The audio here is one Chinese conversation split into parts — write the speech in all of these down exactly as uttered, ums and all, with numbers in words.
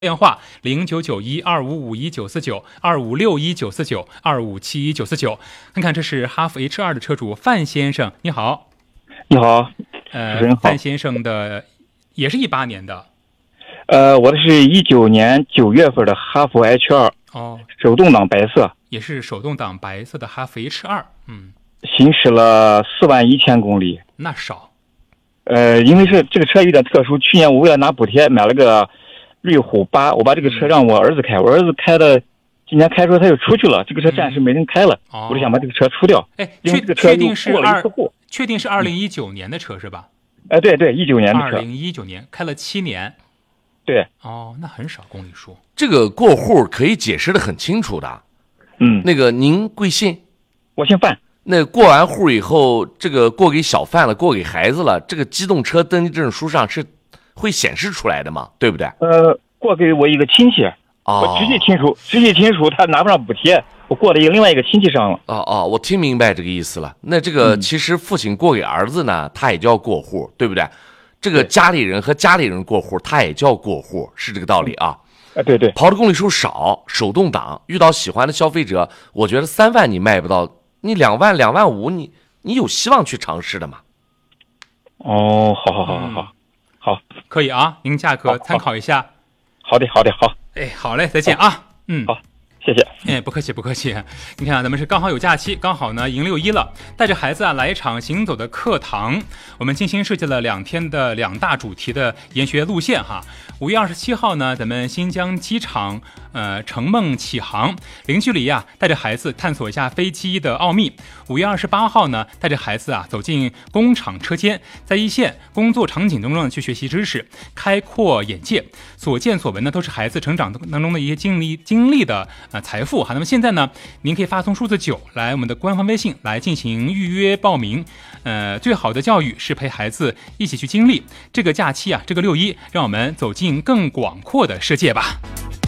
电话零九九一二五五一九四九二五六一九四九二五七一九四九，看看这是哈弗 H 二的车主范先生，你好。 你好， 呃， 主持人好。 范先生的也是一八年的。 呃，我的是一九年九月份的哈弗 H 二， 哦， 手动挡白色， 也是手动挡白色的哈弗 H 二，嗯， 行驶了四万一千公里。 那少。 呃，因为是这个车有点特殊，去年我为了拿补贴买了个瑞虎八，我把这个车让我儿子开，我儿子开的，今年开出来他就出去了，这个车暂时没人开了， 哦、 我就想把这个车出掉。 哎， 因为这个车确定是二， 户确定是二零一九年的车是吧？ 哎、呃，对对，一九年的车。 二零一九年开了七年。 对。 哦，那很少公里数。 这个过户可以解释的很清楚的。 嗯。 那个您贵姓？ 我姓范。 那过完户以后，这个过给小贩了，过给孩子了，这个机动车登记证书上是会显示出来的嘛？对不对？ 呃，过给我一个亲戚， 哦、 我直系亲属，直系亲属他拿不上补贴，我过了一个另外一个亲戚上了。 哦哦，我听明白这个意思了。那这个其实父亲过给儿子呢，嗯、他也叫过户，对不对？这个家里人和家里人过户，他也叫过户，是这个道理啊。 啊，对对。 跑的公里数少，手动挡，遇到喜欢的消费者，我觉得三万你卖不到。你两万两万五，你你有希望去尝试的吗？ 哦，好好好好好，好， 可以啊，您价格参考一下。 好的好的好。 哎，好嘞，再见啊。嗯， 好，谢谢。 哎，不客气不客气。你看啊，咱们是刚好有假期，刚好呢迎六一了，带着孩子啊来一场行走的课堂。我们精心设计了两天的两大主题的研学路线哈。五月二十七号呢，咱们新疆机场呃乘梦启航，零距离啊，带着孩子探索一下飞机的奥秘。五月二十八号呢，带着孩子啊走进工厂车间，在一线工作场景中呢去学习知识，开阔眼界，所见所闻呢都是孩子成长当中的一些经历经历的呃财富哈。那么现在呢，您可以发送数字九来我们的官方微信来进行预约报名。呃，最好的教育是陪孩子一起去经历这个假期啊，这个六一，让我们走进更广阔的世界吧。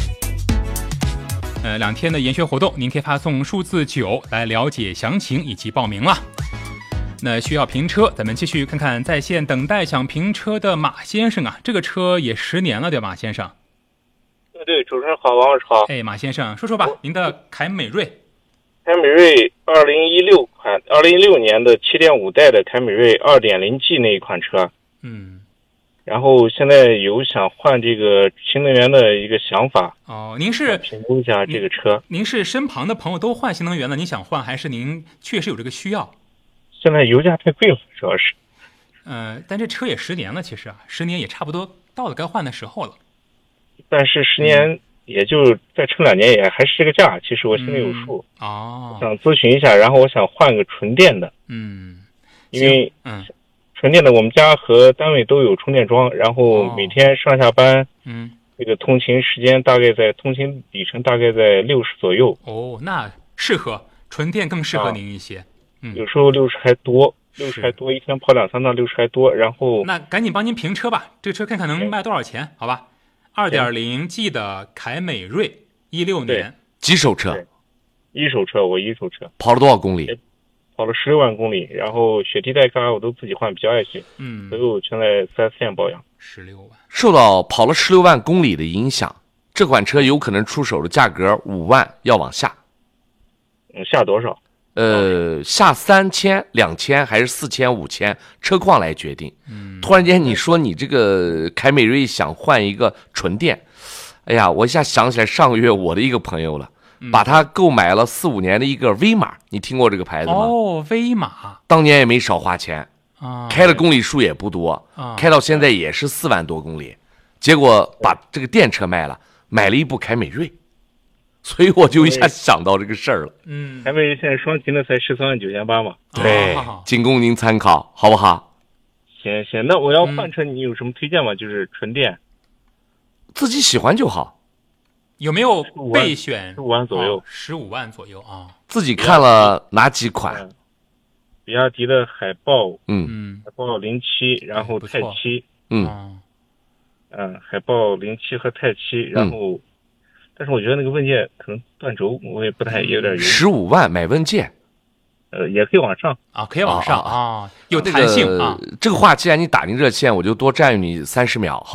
呃，两天的研学活动，您可以发送数字九来了解详情以及报名了。那需要评车，咱们继续看看在线等待想评车的马先生啊，这个车也十年了，对吧，马先生？ 对对，主持人好，王老师好。 哎，马先生，说说吧，您的凯美瑞。 凯美瑞二零一六款，二零一六年的七点五代的凯美瑞 二点零 G 那一款车。 嗯。 然后现在有想换这个新能源的一个想法。 哦，您是评估一下这个车。 您是身旁的朋友都换新能源了，您想换，还是您确实有这个需要？ 现在油价太贵了，主要是。 呃，但这车也十年了，其实啊，十年也差不多到了该换的时候了。 但是十年也就再撑两年，也还是这个价。其实我心里有数。 嗯、哦。 想咨询一下，然后我想换个纯电的。 嗯。 因为嗯。 纯电的，我们家和单位都有充电桩，然后每天上下班， 嗯， 这个通勤时间大概在通勤里程大概在六十左右。 哦，那适合纯电更适合您一些。啊、嗯， 有时候六十还多，六十还多，一天跑两三趟，六十还多。然后那赶紧帮您评车吧，这个车看看能卖多少钱，好吧？二点零 G 的凯美瑞，一六年， 几手车？ 一手车，我一手车。 跑了多少公里？ 跑了十六万公里，然后雪地带嘎我都自己换，比较爱惜。 嗯， 所有全在四 S 店保养。 十六万， 受到跑了十六万公里的影响，这款车有可能出手的价格五万要往下。 嗯，下多少？ 呃，下三千、两千还是四千、五千，车况来决定。 嗯， 突然间你说你这个凯美瑞想换一个纯电，哎呀，我一下想起来上个月我的一个朋友了。把他购买了四五年的一个威马，你听过这个牌子吗？ 哦，威马， 当年也没少花钱啊， 开的公里数也不多啊， 开到现在也是四万多公里，结果把这个电车卖了，买了一部凯美瑞，所以我就一下想到这个事儿了。 嗯， 凯美瑞现在双擎的才十三万九千八嘛， 对，仅供您参考，好不好？ 行行，那我要换车，你有什么推荐吗？就是纯电， 自己喜欢就好。 有没有备选？ 十五万左右， 十五万左右啊。 自己看了哪几款？ 比亚迪的海豹， 嗯， 海豹零七，然后泰七， 嗯， 嗯，海豹零七和泰七，然后，但是我觉得那个问界可能断轴，我也不太有点。 十五万买问界， 呃，也可以往上啊，可以往上啊，有弹性啊。 这个话既然你打进热线，我就多占用你三十秒，好不好？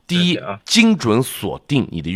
第一，精准锁定你的